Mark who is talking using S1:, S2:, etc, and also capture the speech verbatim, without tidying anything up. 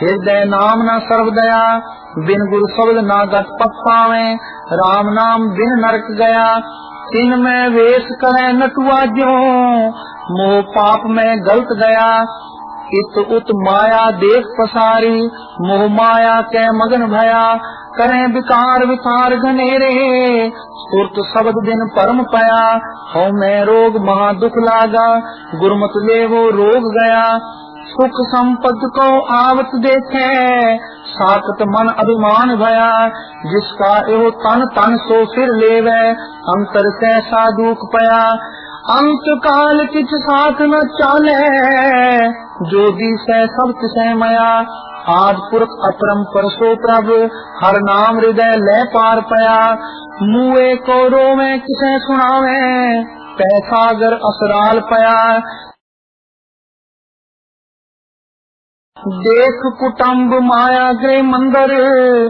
S1: हृदय नाम न सर्व दया, बिन गुरु शब्द ना गत पत पावे, राम नाम बिन नरक गया। तिन में वेश करे नटुआ ज्यों, मोह पाप में गलत गया। इत उत माया देख पसारी, मोह माया के मगन भया। करें विकार विकार घनेरे, सुरत शब्द दिन परम पया। हो मैं रोग महा दुख लागा, गुरमत ले वो रोग गया। सुख संपद को आवत देखे, साकत मन अभिमान भया। जिसका एहो तन तन सो फिर लेवे, अंतर से साधुक पया। अंत काल किछ साथ न चाले, जो दिसे सब तिसे मया। आज पुरख अपरम परसो प्रभु, हर नाम हृदय ले पार पया। मुए को रोवे किसे सुनावे, पैसागर असराल पया। देख कुटुम्ब माया गृह मंदिर,